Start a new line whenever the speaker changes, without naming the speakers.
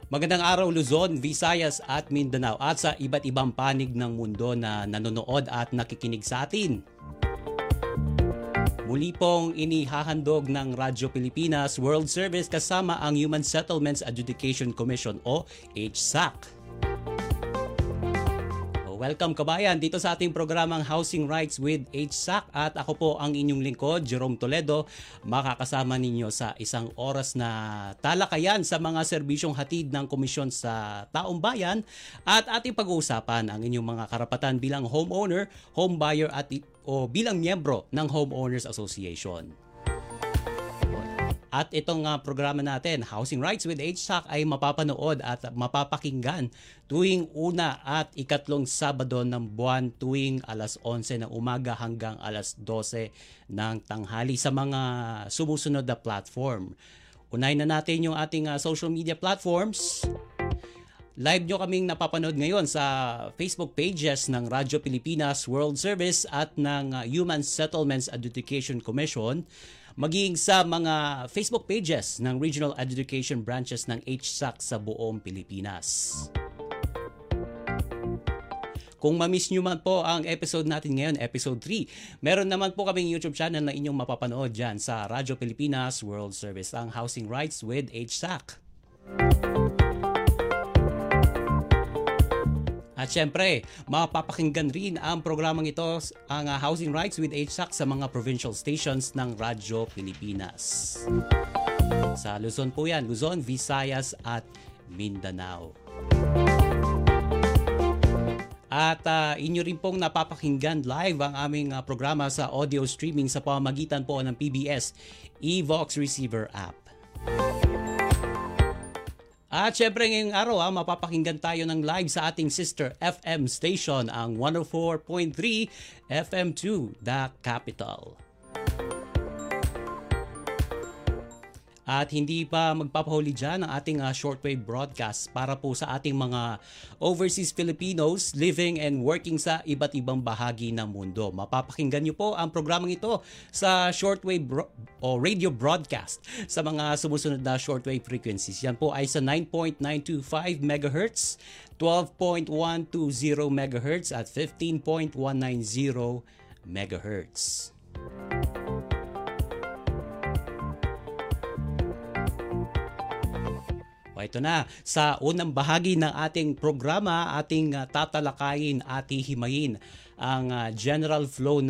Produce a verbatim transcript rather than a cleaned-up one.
Magandang araw Luzon, Visayas at Mindanao at sa iba't ibang panig ng mundo na nanonood at nakikinig sa atin. Muli pong inihahandog ng Radyo Pilipinas World Service kasama ang Human Settlements Adjudication Commission o H S A C. Welcome kabayan dito sa ating programang Housing Rights with H S A C at ako po ang inyong lingkod, Jerome Toledo, makakasama ninyo sa isang oras na talakayan sa mga serbisyong hatid ng komisyon sa taong bayan at ating pag-uusapan ang inyong mga karapatan bilang homeowner, homebuyer at o bilang miyembro ng Homeowners Association. At itong uh, programa natin, Housing Rights with H S A C ay mapapanood at mapapakinggan tuwing una at ikatlong Sabado ng buwan tuwing alas onse ng umaga hanggang alas dose ng tanghali sa mga sumusunod na platform. Unahin na natin yung ating uh, social media platforms. Live nyo kaming napapanood ngayon sa Facebook pages ng Radyo Pilipinas World Service at ng uh, Human Settlements Adjudication Commission, maging sa mga Facebook pages ng Regional Adjudication Branches ng H S A C sa buong Pilipinas. Kung ma-miss nyo man po ang episode natin ngayon, episode three, meron naman po kaming YouTube channel na inyong mapapanood dyan sa Radyo Pilipinas World Service, ang Housing Rights with H S A C. At syempre, mapapakinggan rin ang programang ito, ang uh, Housing Rights with H S A C sa mga provincial stations ng Radyo Pilipinas. Sa Luzon po yan, Luzon, Visayas at Mindanao. At uh, inyo rin pong napapakinggan live ang aming uh, programa sa audio streaming sa pamamagitan po ng P B S eVox Receiver app. At syempre ngayong araw ha, mapapakinggan tayo ng live sa ating sister F M station, ang one oh four point three F M two, The Capital. At hindi pa magpapahuli dyan ang ating uh, shortwave broadcast para po sa ating mga overseas Filipinos living and working sa iba't ibang bahagi ng mundo. Mapapakinggan nyo po ang programang ito sa shortwave bro- o radio broadcast sa mga sumusunod na shortwave frequencies. Yan po ay sa nine point nine two five megahertz, twelve point one two zero megahertz at fifteen point one nine zero megahertz. O ito na, sa unang bahagi ng ating programa, ating uh, tatalakayin at hihimayin ang uh, general flow